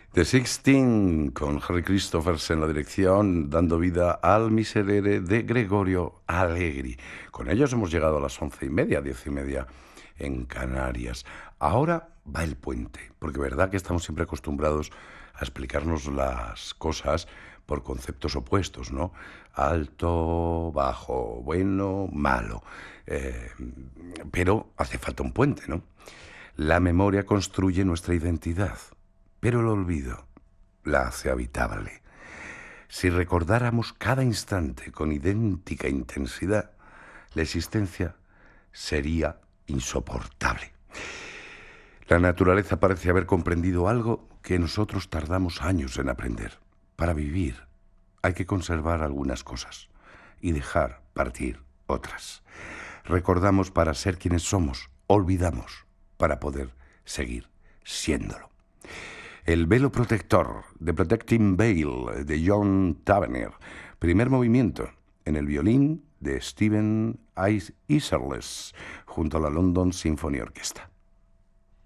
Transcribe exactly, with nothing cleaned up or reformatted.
The Sixteen, con Harry Christophers en la dirección, dando vida al Miserere de Gregorio Allegri. Con ellos hemos llegado a las once y media, diez y media en Canarias. Ahora va el puente, porque verdad que estamos siempre acostumbrados a explicarnos las cosas por conceptos opuestos, ¿no? Alto, bajo, bueno, malo. Eh, pero hace falta un puente, ¿no? La memoria construye nuestra identidad, pero el olvido la hace habitable. Si recordáramos cada instante con idéntica intensidad, la existencia sería insoportable. La naturaleza parece haber comprendido algo que nosotros tardamos años en aprender. Para vivir hay que conservar algunas cosas y dejar partir otras. Recordamos para ser quienes somos, olvidamos para poder seguir siéndolo. El velo protector, The Protecting Veil, de John Tavener. Primer movimiento en el violín de Stephen Isherles, junto a la London Symphony Orchestra.